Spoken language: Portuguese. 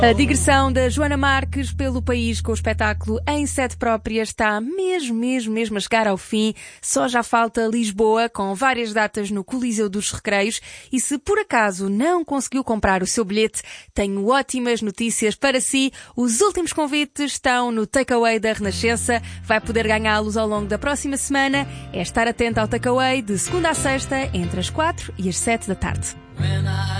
A digressão da Joana Marques pelo país com o espetáculo em sede própria está mesmo a chegar ao fim. Só já falta Lisboa, com várias datas no Coliseu dos Recreios. E se por acaso não conseguiu comprar o seu bilhete, tenho ótimas notícias para si. Os últimos convites estão no Takeaway da Renascença. Vai poder ganhá-los ao longo da próxima semana. É estar atento ao Takeaway de segunda a sexta, entre as 4 e as 7 da tarde.